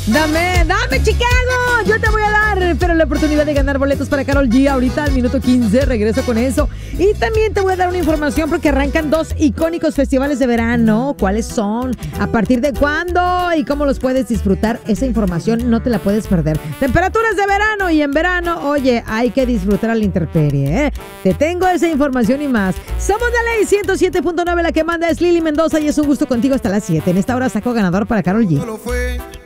Dame, Chicago. Yo te voy a dar, pero la oportunidad de ganar boletos para Karol G ahorita al minuto 15. Regreso con eso. Y también te voy a dar una información porque arrancan 2 icónicos festivales de verano. ¿Cuáles son? ¿A partir de cuándo? ¿Y cómo los puedes disfrutar? Esa información no te la puedes perder. Temperaturas de verano y en verano, oye, hay que disfrutar a la intemperie, ¿eh? Te tengo esa información y más. Somos de Ley 107.9, la que manda es Lili Mendoza y es un gusto contigo hasta las 7. En esta hora saco ganador para Karol G.